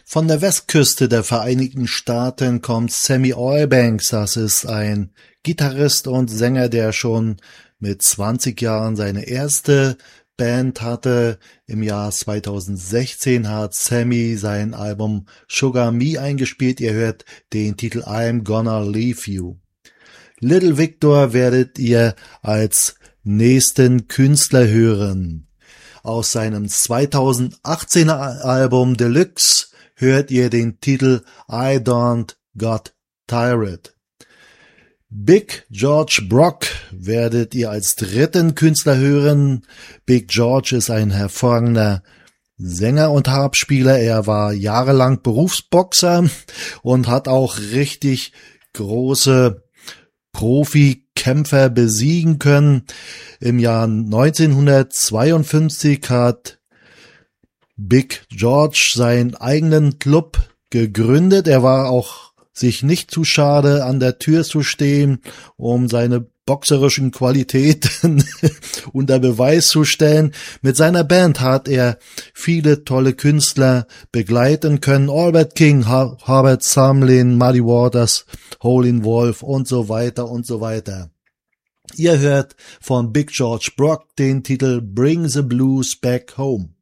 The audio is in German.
Von der Westküste der Vereinigten Staaten kommt Sammy Oilbanks. Das ist ein Gitarrist und Sänger, der schon mit 20 Jahren seine erste Band hatte. Im Jahr 2016 hat Sammy sein Album Sugar Me eingespielt. Ihr hört den Titel I'm Gonna Leave You. Little Victor werdet ihr als nächsten Künstler hören. Aus seinem 2018er Album Deluxe hört ihr den Titel I Don't Got Tired. Big George Brock werdet ihr als dritten Künstler hören. Big George ist ein hervorragender Sänger und Harpspieler. Er war jahrelang Berufsboxer und hat auch richtig große Profikämpfer besiegen können. Im Jahr 1952 hat Big George seinen eigenen Club gegründet. Er war auch sich nicht zu schade, an der Tür zu stehen, um seine boxerischen Qualitäten unter Beweis zu stellen. Mit seiner Band hat er viele tolle Künstler begleiten können. Albert King, Herbert Sumlin, Muddy Waters, Howlin' Wolf und so weiter und so weiter. Ihr hört von Big George Brock den Titel Bring the Blues Back Home.